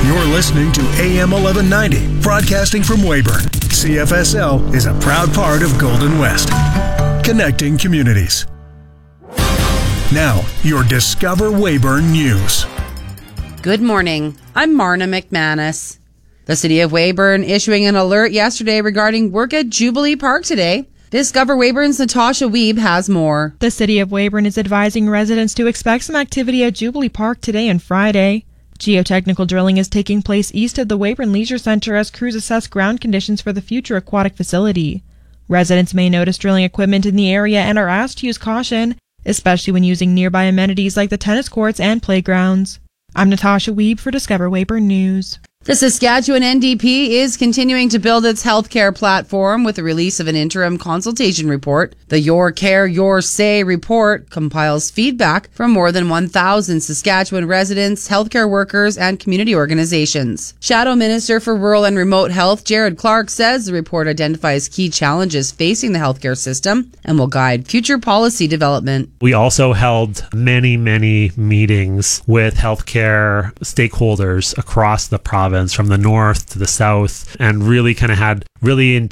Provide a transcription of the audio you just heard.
You're listening to AM 1190, broadcasting from Weyburn. CFSL is a proud part of Golden West, connecting communities. Now, your Discover Weyburn News. Good morning. I'm Marna McManus. The City of Weyburn issuing an alert yesterday regarding work at Jubilee Park today. Discover Weyburn's Natasha Wiebe has more. The City of Weyburn is advising residents to expect some activity at Jubilee Park today and Friday. Geotechnical drilling is taking place east of the Weyburn Leisure Centre as crews assess ground conditions for the future aquatic facility. Residents may notice drilling equipment in the area and are asked to use caution, especially when using nearby amenities like the tennis courts and playgrounds. I'm Natasha Wiebe for Discover Weyburn News. The Saskatchewan NDP is continuing to build its healthcare platform with the release of an interim consultation report. The Your Care, Your Say report compiles feedback from more than 1,000 Saskatchewan residents, healthcare workers, and community organizations. Shadow Minister for Rural and Remote Health, Jared Clark, says the report identifies key challenges facing the healthcare system and will guide future policy development. We also held many meetings with healthcare stakeholders across the province, from the north to the south, and really kind of had really